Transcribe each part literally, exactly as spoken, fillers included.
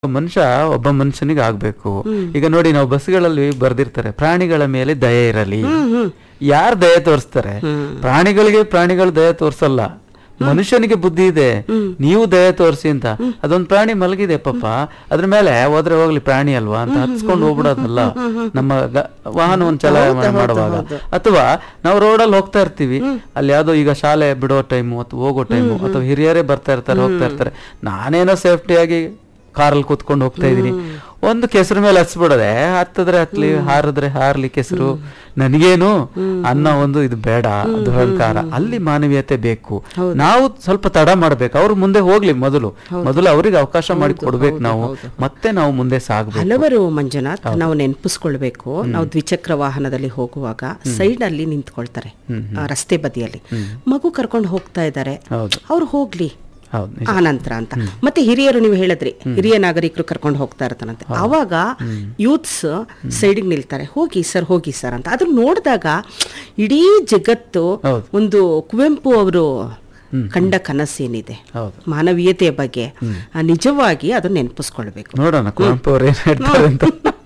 ಮನುಷ್ಯ ಒಬ್ಬ ಮನುಷ್ಯನಿಗೆ ಆಗ್ಬೇಕು. ಈಗ ನೋಡಿ, ನಾವು ಬಸ್ಗಳಲ್ಲಿ ಬರ್ದಿರ್ತಾರೆ ಪ್ರಾಣಿಗಳ ಮೇಲೆ ದಯೆ ಇರಲಿ. ಯಾರು ದಯೆ ತೋರಿಸ್ತಾರೆ? ಪ್ರಾಣಿಗಳಿಗೆ ಪ್ರಾಣಿಗಳು ದಯೆ ತೋರ್ಸಲ್ಲ. ಮನುಷ್ಯನಿಗೆ ಬುದ್ಧಿ ಇದೆ, ನೀವು ದಯೆ ತೋರಿಸಿ ಅಂತ. ಅದೊಂದು ಪ್ರಾಣಿ ಮಲಗಿದೆ ಪಾಪ, ಅದ್ರ ಮೇಲೆ ಹೋದ್ರೆ ಹೋಗ್ಲಿ ಪ್ರಾಣಿ ಅಲ್ವಾ ಅಂತ ಹತ್ಸ್ಕೊಂಡು ಹೋಗ್ಬಿಡೋದಲ್ಲ ನಮ್ಮ ವಾಹನವನ್ನು ಚಲಾವಣೆ ಮಾಡುವಾಗ. ಅಥವಾ ನಾವು ರೋಡಲ್ಲಿ ಹೋಗ್ತಾ ಇರ್ತೀವಿ, ಅಲ್ಲಿ ಯಾವ್ದೋ ಈಗ ಶಾಲೆ ಬಿಡೋ ಟೈಮು ಅಥವಾ ಹೋಗೋ ಟೈಮು ಅಥವಾ ಹಿರಿಯರೇ ಬರ್ತಾ ಇರ್ತಾರೆ ಹೋಗ್ತಾ ಇರ್ತಾರೆ, ನಾನೇನೋ ಸೇಫ್ಟಿಯಾಗಿ ಕಾರಲ್ಲಿ ಕೂತ್ಕೊಂಡು ಹೋಗ್ತಾ ಇದೀನಿ, ಒಂದು ಕೆಸರು ಮೇಲೆ ಹಚ್ಬಿಡದೆ, ಹತ್ತದ್ರೆ ಹತ್ಲಿ, ಹಾರಿದ್ರೆ ಹಾರ್ಲಿ ಕೆಸರು, ನನಗೇನು ಅನ್ನೋ ಒಂದು ಇದು ಬೇಡ, ಅದು ಅಹಂಕಾರ. ಅಲ್ಲಿ ಮಾನವೀಯತೆ ಬೇಕು. ನಾವು ಸ್ವಲ್ಪ ತಡ ಮಾಡ್ಬೇಕು, ಅವ್ರು ಮುಂದೆ ಹೋಗ್ಲಿ, ಮೊದಲು ಮೊದಲು ಅವ್ರಿಗೆ ಅವಕಾಶ ಮಾಡಿ ಕೊಡ್ಬೇಕು ನಾವು, ಮತ್ತೆ ನಾವು ಮುಂದೆ ಸಾಗಬೇಕು. ಹಲವರು ಮಂಜುನಾಥ್, ನಾವು ನೆನಪಿಸ್ಕೊಳ್ಬೇಕು, ನಾವು ದ್ವಿಚಕ್ರ ವಾಹನದಲ್ಲಿ ಹೋಗುವಾಗ ಸೈಡ್ ಅಲ್ಲಿ ನಿಂತ್ಕೊಳ್ತಾರೆ, ರಸ್ತೆ ಬದಿಯಲ್ಲಿ ಮಗು ಕರ್ಕೊಂಡು ಹೋಗ್ತಾ ಇದ್ದಾರೆ, ಅವ್ರು ಹೋಗ್ಲಿ ಆ ನಂತರ ಅಂತ. ಮತ್ತೆ ಹಿರಿಯರು, ನೀವು ಹೇಳಿದ್ರಿ ಹಿರಿಯ ನಾಗರಿಕರು ಕರ್ಕೊಂಡು ಹೋಗ್ತಾ ಇರ್ತಾರಂತೆ, ಅವಾಗ ಯೂತ್ಸ್ ಸೈಡಿಗೆ ನಿಲ್ತಾರೆ, ಹೋಗಿ ಸರ್ ಹೋಗಿ ಸರ್ ಅಂತ. ಅದನ್ನ ನೋಡಿದಾಗ ಇಡೀ ಜಗತ್ತು ಒಂದು ಕುವೆಂಪು ಅವರು ಕಂಡ ಕನಸೇನಿದೆ ಮಾನವೀಯತೆಯ ಬಗ್ಗೆ, ನಿಜವಾಗಿ ಅದನ್ನ ನೆನಪಿಸ್ಕೊಳ್ಬೇಕು. ನೋಡೋಣ ಕುವೆಂಪು ಅವರು ಏನ್ ಹೇಳ್ತಾರೆ ಅಂತ.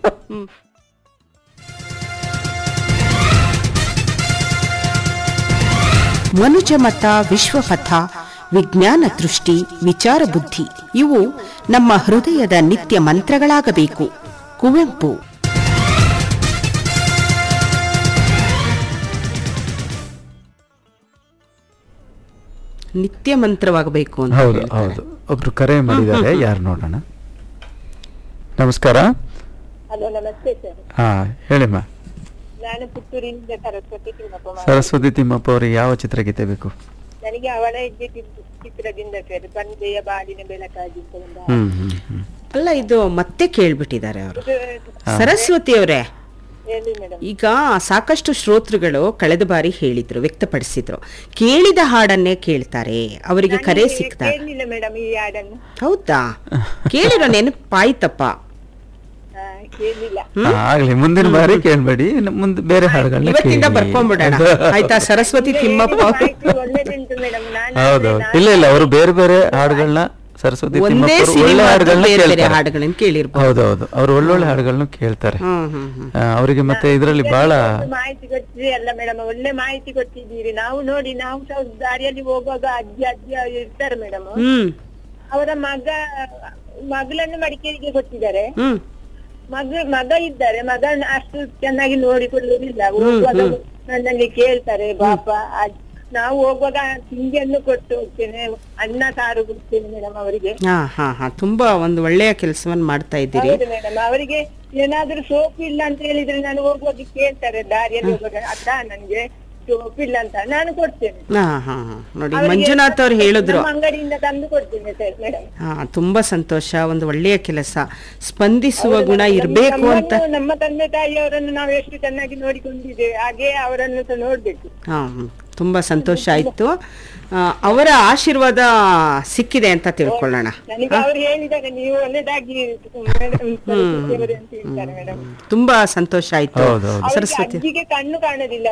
ಮನುಜ ಮತ, ವಿಶ್ವಪಥ, ವಿಜ್ಞಾನ ದೃಷ್ಟಿ, ವಿಚಾರ ಬುದ್ಧಿ ಇವು ನಮ್ಮ ಹೃದಯದ ನಿತ್ಯ ಮಂತ್ರಗಳಾಗಬೇಕು. ಕುವೆಂಪು. ನಿತ್ಯ ಮಂತ್ರವಾಗಬೇಕು ಅಂತ. ಹೌದು ಹೌದು. ಒಬ್ರು ಕರೆ ಮಾಡಿದ್ದಾರೆ, ಯಾರು ನೋಡೋಣ. ನಮಸ್ಕಾರ. ಹಲೋ, ನಮಸ್ತೆ ಸರ್. ಹಾ, ಹೇಳಿಮ್ಮ. ನಾನು ಪುತ್ತೂರಿನಿಂದ ಸರಸ್ವತಿ ತಿಮ್ಮಪ್ಪ. ಸರಸ್ವತಿ ತಿಮ್ಮಪ್ಪ ಅವರಿಗೆ ಯಾವ ಚಿತ್ರಗೀತೆ ಬೇಕು? ನನಗೆ ಅವಳ ಹೆಜ್ಜೆ ಚಿತ್ರದಿಂದ ಸರ್, ಬಂದೆಯ ಬಾಳಿನ ಬೆಳಕಾಗಿ ಅಂತ ಒಂದು ಹ್ಮ್ ಹ್ಮ್ ಹ್ಮ್. ಅಲ್ಲ, ಇದು ಮತ್ತೆ ಕೇಳ್ಬಿಟ್ಟಿದ್ದಾರೆ ಅವರು. ಸರಸ್ವತಿ ಅವರೇ, ಹೇಳಿ ಮೇಡಮ್. ಈಗ ಸಾಕಷ್ಟು ಶ್ರೋತೃಗಳು ಕಳೆದ ಬಾರಿ ಹೇಳಿದ್ರು, ವ್ಯಕ್ತಪಡಿಸಿದ್ರು, ಕೇಳಿದ ಹಾಡನ್ನೇ ಕೇಳ್ತಾರೆ, ಅವರಿಗೆ ಕರೆ ಸಿಕ್ತಾ. ಕೇಳಿಲ್ಲ ಮೇಡಮ್ ಈ ಹಾಡನ್ನು. ಹೌದಾ? ಕೇಳಿರೋ ನೆನಪಾಯ್ತಪ್ಪ. ಕೇಳಿಲ್ಲ. ಆಗ್ಲಿ, ಮುಂದಿನ ಬಾರಿ ಕೇಳ್ಬೇಡಿ, ಮುಂದೆ ಬೇರೆ ಹಾಡುಗಳನ್ನ ಇವತ್ತಿಂದ ಬರ್ಕೊಂಡ್ಬಿಡೋಣ ಆಯ್ತಾ? ಸರಸ್ವತಿ ತಿಮ್ಮಪ್ಪ. ಒಳ್ಳೇದುಂಟು ಮೇಡಮ್. ಹೌದೌದು. ಇಲ್ಲ ಇಲ್ಲ, ಅವರು ಬೇರೆ ಬೇರೆ ಹಾಡುಗಳನ್ನ, ಸರಸ್ವತಿ ಒಂದೇ ಹಾಡುಗಳನ್ನ ಕೇಳಿರ್ಬೋದು. ಹೌದೌದು, ಅವ್ರು ಒಳ್ಳೊಳ್ಳೆ ಹಾಡುಗಳನ್ನ ಕೇಳ್ತಾರೆ. ಅವರಿಗೆ ಮತ್ತೆ ಇದರಲ್ಲಿ ಬಹಳ ಮಾಹಿತಿ ಕೊಟ್ಟಿರಿ ಅಲ್ಲ ಮೇಡಮ್, ಒಳ್ಳೆ ಮಾಹಿತಿ ಕೊಟ್ಟಿದ್ದೀರಿ. ನಾವು ನೋಡಿ, ನಾವು ಸಹ ದಾರಿಯಲ್ಲಿ ಹೋಗುವಾಗ ಅಜ್ಜಿ ಅಜ್ಜಿ ಇರ್ತಾರೆ ಮೇಡಮ್, ಅವರ ಮಗ ಮಗಳನ್ನು ಮಡಿಕೇರಿಗೆ ಕೊಟ್ಟಿದ್ದಾರೆ. ಮಗ ಮಗ ಇದ್ದಾರೆ, ಮಗ ಅಷ್ಟು ಚೆನ್ನಾಗಿ ನೋಡಿಕೊಳ್ಳುವುದಿಲ್ಲ. ಹೋಗುವಾಗ ನನ್ನಲ್ಲಿ ಕೇಳ್ತಾರೆ, ಪಾಪ ನಾವು ಹೋಗುವಾಗ ತಿಂಡಿಯನ್ನು ಕೊಟ್ಟು ಹೋಗ್ತೇನೆ, ಅನ್ನ ಸಾರು ಕೊಡ್ತೇನೆ ಮೇಡಮ್ ಅವರಿಗೆ. ಹಾ ಹಾ ಹಾ ತುಂಬಾ ಒಂದು ಒಳ್ಳೆಯ ಕೆಲಸವನ್ನು ಮಾಡ್ತಾ ಇದ್ದೀರಿ ಮೇಡಮ್. ಅವರಿಗೆ ಏನಾದ್ರೂ ಸೋಪ್ ಇಲ್ಲ ಅಂತ ಹೇಳಿದ್ರೆ ನಾನು ಹೋಗುವಾಗ ಕೇಳ್ತಾರೆ, ದಾರಿಯಲ್ಲಿ ಹೋಗುವಾಗ ಅದ ನನ್ಗೆ ಸೋಪ್ ಇಲ್ಲ ಅಂತ, ನಾನು ಕೊಡ್ತೇನೆ. ನೋಡಿ, ಮಂಜುನಾಥ್ ಅವ್ರು ಹೇಳಿದ್ರು, ಅಂಗಡಿಯಿಂದ ತಂದು ಕೊಡ್ತೇನೆ ಸರ್ ಮೇಡಮ್. ಹಾ, ತುಂಬಾ ಸಂತೋಷ, ಒಂದು ಒಳ್ಳೆಯ ಕೆಲಸ, ಸ್ಪಂದಿಸುವ ಗುಣ ಇರ್ಬೇಕು ಅಂತ. ನಮ್ಮ ತಂದೆ ತಾಯಿಯವರನ್ನು ನಾವು ಎಷ್ಟು ಚೆನ್ನಾಗಿ ನೋಡಿಕೊಂಡಿದ್ದೇವೆ, ಹಾಗೆ ಅವರನ್ನು ಸಹ ನೋಡ್ಬೇಕು. ಹಾ, ತುಂಬಾ ಸಂತೋಷ ಆಯ್ತು. ಅವರ ಆಶೀರ್ವಾದ ಸಿಕ್ಕಿದೆ ಅಂತ ತಿಳ್ಕೊಳ್ಳೋಣ. ನನಗೆ ಅವರು ಹೇಳಿದಾಗ ನೀವು ಒಳ್ಳೆದಾಗಿ ಮೇಡಮ್. ತುಂಬಾ ಸಂತೋಷ ಆಯ್ತು. ಸರಸ್ವತಿ ಅಜ್ಜಿಗೆ ಕಣ್ಣು ಕಾಣೋದಿಲ್ಲ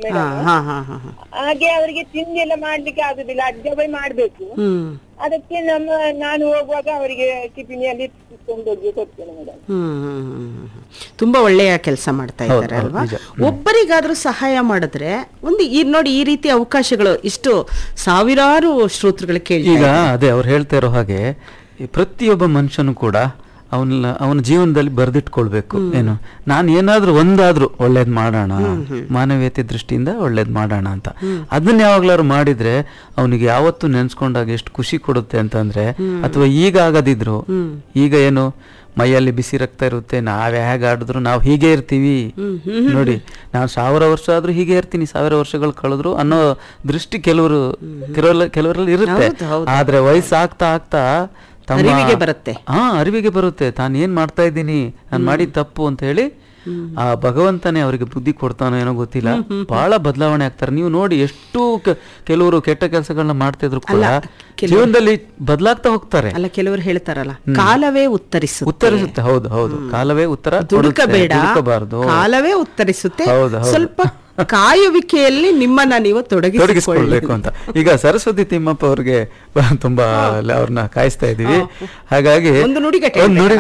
ಹಾಗೆ ಅವರಿಗೆ ತಿಂಡಿ ಎಲ್ಲ ಮಾಡ್ಲಿಕ್ಕೆ ಆಗುದಿಲ್ಲ, ಅಜ್ಜಬೈ ಮಾಡ್ಬೇಕು. ಅದಕ್ಕೆ ನಮ್ಮ ನಾನು ಹೋಗುವಾಗ ಅವರಿಗೆ ಟಿಫಿನಿಯಲ್ಲಿ ಕೊಂಡೋಗಿ ಕೊಡ್ತೇನೆ ಮೇಡಮ್. ಹ್ಮ್, ತುಂಬಾ ಒಳ್ಳೆಯ ಕೆಲಸ ಮಾಡ್ತಾ ಇದ್ದಾರೆ ಅಲ್ವಾ? ಒಬ್ಬರಿಗಾದ್ರೂ ಸಹಾಯ ಮಾಡಿದ್ರೆ ಒಂದು ಈ ನೋಡಿ, ಈ ರೀತಿ ಅವಕಾಶಗಳು ಇಷ್ಟು ಸಾವಿರಾರು ಶ್ರೋತೃಗಳು ಕೇಳಿ. ಈಗ ಅದೇ ಅವ್ರು ಹೇಳ್ತಾ ಇರೋ ಹಾಗೆ, ಪ್ರತಿಯೊಬ್ಬ ಮನುಷ್ಯನು ಕೂಡ ಅವನ ಅವನ ಜೀವನದಲ್ಲಿ ಬರ್ದಿಟ್ಕೊಳ್ಬೇಕು, ಏನು ನಾನು ಏನಾದ್ರೂ ಒಂದಾದ್ರೂ ಒಳ್ಳೇದ್ ಮಾಡೋಣ, ಮಾನವೀಯತೆ ದೃಷ್ಟಿಯಿಂದ ಒಳ್ಳೇದ್ ಮಾಡೋಣ ಅಂತ. ಅದನ್ನ ಯಾವಾಗ್ಲಾರು ಮಾಡಿದ್ರೆ ಅವನಿಗೆ ಯಾವತ್ತು ನೆನ್ಸ್ಕೊಂಡಾಗ ಎಷ್ಟು ಖುಷಿ ಕೊಡುತ್ತೆ ಅಂತಂದ್ರೆ, ಅಥವಾ ಈಗ ಆಗದಿದ್ರು, ಈಗ ಏನು ಮೈಯಲ್ಲಿ ಬಿಸಿ ರಕ್ತ ಇರುತ್ತೆ, ನಾವ್ ಹೇಗೆ ಆಡಿದ್ರು ನಾವು ಹೀಗೆ ಇರ್ತೀವಿ ನೋಡಿ, ನಾನು ಸಾವಿರ ವರ್ಷ ಆದ್ರೂ ಹೀಗೆ ಇರ್ತೀನಿ, ಸಾವಿರ ವರ್ಷಗಳು ಕಳೆದ್ರು ಅನ್ನೋ ದೃಷ್ಟಿ ಕೆಲವರು ಕೆಲವರಲ್ಲಿ ಇರುತ್ತೆ. ಆದ್ರೆ ವಯಸ್ಸಾಗ್ತಾ ಆಗ್ತಾ ಅರಿವಿಗೆ ಬರುತ್ತೆ. ಹಾ, ಅರಿವಿಗೆ ಬರುತ್ತೆ, ತಾನು ಏನ್ ಮಾಡ್ತಾ ಇದ್ದೀನಿ, ನಾನು ಮಾಡಿದ ತಪ್ಪು ಅಂತ ಹೇಳಿ ಆ ಭಗವಂತನೇ ಅವರಿಗೆ ಬುದ್ಧಿ ಕೊಡ್ತಾನೋ ಏನೋ ಗೊತ್ತಿಲ್ಲ, ಬಹಳ ಬದಲಾವಣೆ ಆಗ್ತಾರೆ. ನೀವು ನೋಡಿ, ಎಷ್ಟು ಕೆಲವರು ಕೆಟ್ಟ ಕೆಲಸಗಳನ್ನ ಮಾಡ್ತಾ ಇದ್ರು ಕೂಡ ಜೀವನದಲ್ಲಿ ಬದಲಾಗ್ತಾ ಹೋಗ್ತಾರೆ. ಅಲ್ಲ, ಕೆಲವರು ಹೇಳ್ತಾರಲ್ಲ, ಕಾಲವೇ ಉತ್ತರಿಸುತ್ತೆ. ಉತ್ತರಿಸುತ್ತೆ ಹೌದು ಹೌದು, ಕಾಲವೇ ಉತ್ತರ ದುಡುಕಬೇಡ, ಕಾಲವೇ ಉತ್ತರಿಸುತ್ತೆ. ಸ್ವಲ್ಪ ಕಾಯುವಿಕೆಯಲ್ಲಿ ನಿಮ್ಮನ್ನ ನೀವು ತೊಡಗಿಸಿಕೊಳ್ಳಬೇಕು ಅಂತ. ಈಗ ಸರಸ್ವತಿ ತಿಮ್ಮಪ್ಪ ಅವ್ರಿಗೆ ತುಂಬಾ ಅವ್ರನ್ನ ಕಾಯಿಸ್ತಾ ಇದೀವಿ, ಹಾಗಾಗಿ ಒಂದು ನುಡಿಗಟ್ಟೆ